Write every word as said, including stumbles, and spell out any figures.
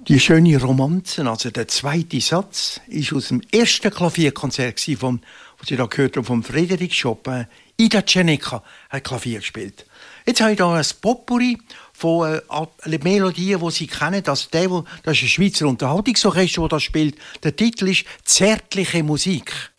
Die schöne Romanze, also der zweite Satz, ist aus dem ersten Klavierkonzert vom, was Sie da gehört haben, von Frédéric Chopin. Ida Czeneka hat Klavier gespielt. Jetzt habe ich hier ein Potpourri von äh, Melodien, die Sie kennen. Also der, wo, das ist ein Schweizer Unterhaltungsorchester, das das spielt. Der Titel ist «Zärtliche Musik».